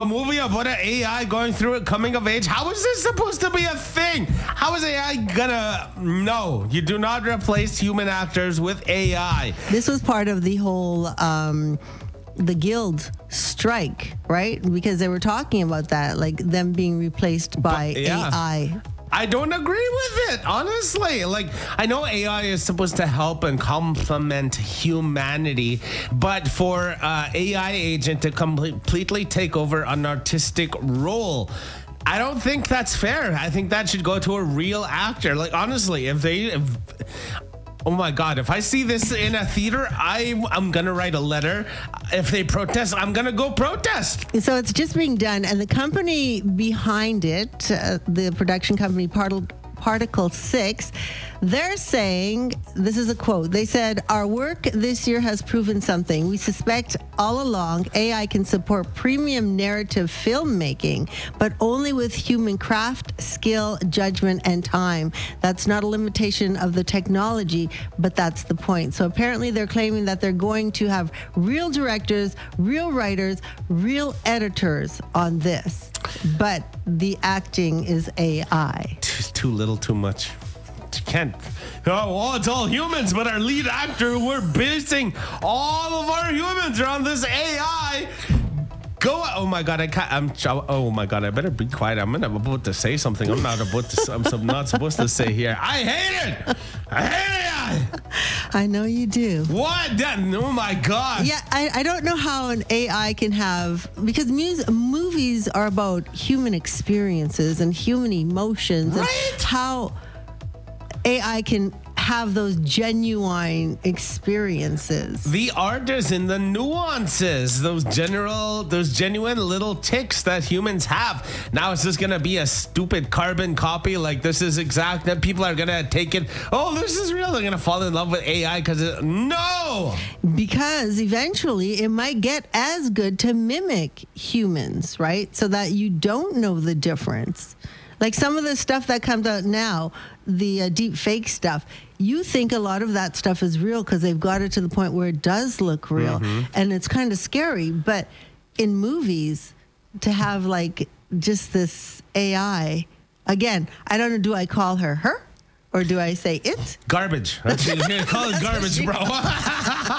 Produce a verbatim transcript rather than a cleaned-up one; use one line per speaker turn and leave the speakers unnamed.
A movie about an A I going through a coming of age. How is this supposed to be a thing? How is A I gonna? No, you do not replace human actors with A I.
This was part of the whole um, the guild strike, right? Because they were talking about that, like them being replaced by
But, yeah.
A I.
I don't agree with it, honestly. Like, I know A I is supposed to help and complement humanity, but for uh, A I agent to completely take over an artistic role, I don't think that's fair. I think that should go to a real actor. Like, honestly, if they... If, oh my God, if I see this in a theater, I, I'm going to write a letter. If they protest, I'm going to go protest.
So it's just being done, and the company behind it, uh, the production company Part- Particle Six, they're saying, this is a quote, they said, "Our work this year has proven something. We suspect all along A I can support premium narrative filmmaking, but only with human craft, skill, judgment, and time. That's not a limitation of the technology, but that's the point." So apparently they're claiming that they're going to have real directors, real writers, real editors on this, but the acting is A I.
Too, too little, too much. You can't. Oh, well, it's all humans, but our lead actor, we're basing all of our humans around this A I. Go. Oh my God, I can't. I'm. Oh my God, I better be quiet. I'm gonna about to say something. I'm not about to. I'm not supposed to say here. I hate it. I hate it.
I know you do.
What? That, oh my God.
Yeah, I, I don't know how an A I can have, because mus- movies are about human experiences and human emotions,
Right?
and how A I can have those genuine experiences.
The art is in the nuances, those general, those genuine little ticks that humans have. Now it's just gonna be a stupid carbon copy. Like, this is exact. That people are gonna take it. Oh, this is real. They're gonna fall in love with A I because it, no.
Because eventually it might get as good to mimic humans, right? So that you don't know the difference. Like some of the stuff that comes out now, the uh, deep fake stuff, you think a lot of that stuff is real because they've got it to the point where it does look real. Mm-hmm. And it's kind of scary. But in movies, to have like just this A I, again, I don't know, do I call her her or do I say it?
Garbage. That's, you call it garbage, bro.